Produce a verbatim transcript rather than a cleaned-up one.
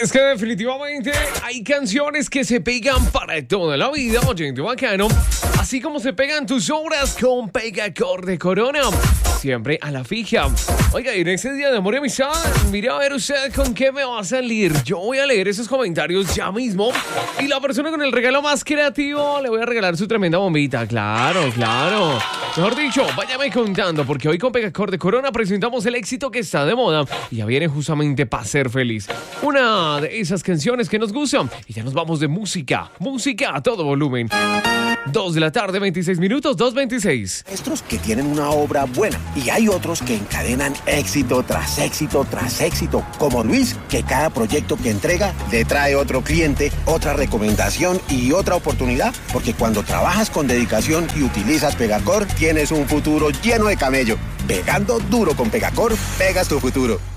es que definitivamente hay canciones que se pegan para toda la vida, oyente bacano. Así como se pegan tus obras con Pegacor de Corona. Siempre a la fija. Oiga, y en ese día de amor y amistad, mira a ver usted con qué me va a salir. Yo voy a leer esos comentarios ya mismo. Y la persona con el regalo más creativo le voy a regalar su tremenda bombita. Claro, claro. Mejor dicho, váyame contando, porque hoy con Pegacor de Corona presentamos el éxito que está de moda. Y ya viene justamente para ser feliz. Una de esas canciones que nos gustan. Y ya nos vamos de música. Música a todo volumen. dos de la tarde, veintiséis minutos, dos veintiséis. Maestros que tienen una obra buena y hay otros que encadenan éxito tras éxito tras éxito, como Luis, que cada proyecto que entrega le trae otro cliente, otra recomendación y otra oportunidad, porque cuando trabajas con dedicación y utilizas Pegacor, tienes un futuro lleno de camello. Pegando duro con Pegacor, pegas tu futuro.